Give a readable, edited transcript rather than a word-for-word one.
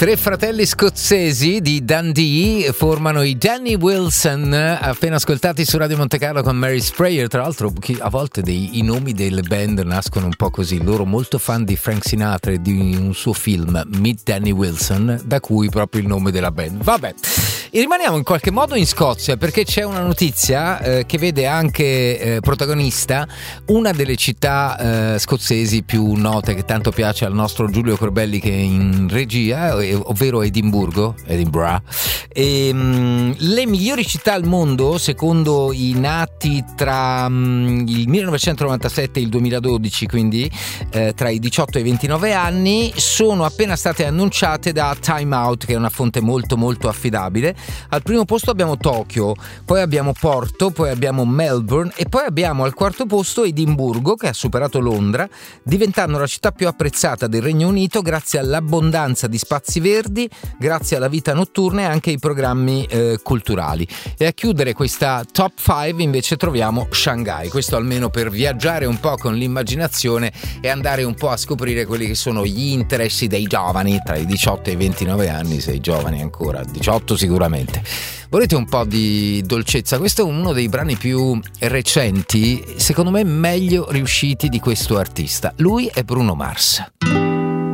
Tre fratelli scozzesi di Dundee formano i Danny Wilson, appena ascoltati su Radio Monte Carlo con Mary Sprayer. Tra l'altro a volte i nomi delle band nascono un po' così. Loro molto fan di Frank Sinatra e di un suo film, Meet Danny Wilson, da cui proprio il nome della band. Vabbè, rimaniamo in qualche modo in Scozia, perché c'è una notizia che vede anche protagonista una delle città scozzesi più note, che tanto piace al nostro Giulio Corbelli, che è in regia, ovvero Edimburgo. Le migliori città al mondo, secondo i nati tra il 1997 e il 2012, quindi tra i 18 e i 29 anni, sono appena state annunciate da Time Out, che è una fonte molto molto affidabile. Al primo posto abbiamo Tokyo, poi abbiamo Porto, poi abbiamo Melbourne e poi abbiamo al quarto posto Edimburgo, che ha superato Londra, diventando la città più apprezzata del Regno Unito grazie all'abbondanza di spazi verdi, grazie alla vita notturna e anche ai programmi culturali. E a chiudere questa top 5 invece troviamo Shanghai, questo almeno per viaggiare un po' con l'immaginazione e andare un po' a scoprire quelli che sono gli interessi dei giovani tra i 18 e i 29 anni, sei giovani ancora, 18 sicuramente. Volete un po' di dolcezza? Questo è uno dei brani più recenti, secondo me meglio riusciti di questo artista. Lui è Bruno Mars.